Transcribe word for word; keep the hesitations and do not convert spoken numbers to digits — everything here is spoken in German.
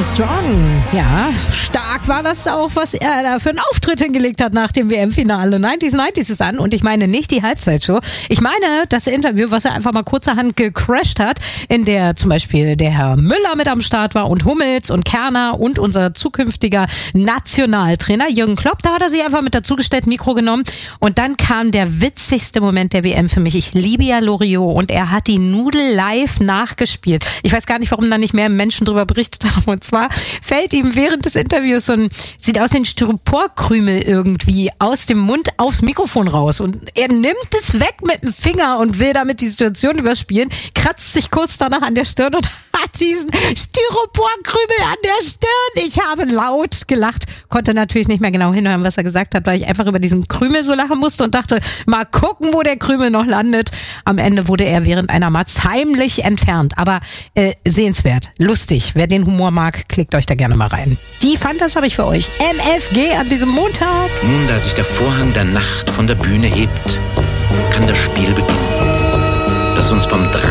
Armstrong. Ja, stark war das auch, was er da für einen Auftritt hingelegt hat nach dem W M-Finale. neunzig neunzig ist an und ich meine nicht die Halbzeitshow. Ich meine das Interview, was er einfach mal kurzerhand gecrashed hat, in der zum Beispiel der Herr Müller mit am Start war und Hummels und Kerner und unser zukünftiger Nationaltrainer Jürgen Klopp. Da hat er sich einfach mit dazugestellt, Mikro genommen und dann kam der witzigste Moment der W M für mich. Ich liebe ja Loriot und er hat die Nudel live nachgespielt. Ich weiß gar nicht, warum da nicht mehr Menschen drüber berichtet haben. Und zwar fällt ihm während des Interviews so ein, sieht aus wie ein Styroporkrümel irgendwie aus dem Mund aufs Mikrofon raus. Und er nimmt es weg mit dem Finger und will damit die Situation überspielen, kratzt sich kurz danach an der Stirn und hat diesen Styroporkrümel an der Stirn. Ich habe laut gelacht, konnte natürlich nicht mehr genau hinhören, was er gesagt hat, weil ich einfach über diesen Krümel so lachen musste und dachte, mal gucken, wo der Krümel noch landet. Am Ende wurde er während einer Matz heimlich entfernt. Aber äh, sehenswert, lustig. Wer den Humor mag, klickt euch da gerne mal rein. Die Fantas habe ich für euch. M F G an diesem Montag. Nun, da sich der Vorhang der Nacht von der Bühne hebt, kann das Spiel beginnen, das uns vom